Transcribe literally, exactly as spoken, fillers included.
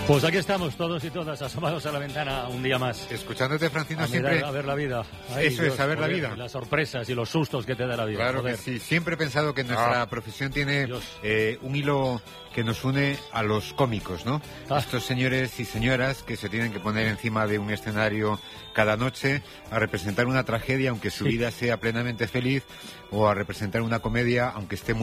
Pues aquí estamos todos y todas asomados a la ventana un día más. Escuchándote, Francino, a siempre... Mirar, a ver la vida. Ahí, Eso Dios, es, a ver la joder, vida. Las sorpresas y los sustos que te da la vida. Claro joder. que sí. Siempre he pensado que nuestra Ah. profesión tiene eh, un hilo que nos une a los cómicos, ¿no? Ah. Estos señores y señoras que se tienen que poner encima de un escenario cada noche a representar una tragedia, aunque su sí. vida sea plenamente feliz, o a representar una comedia, aunque esté muy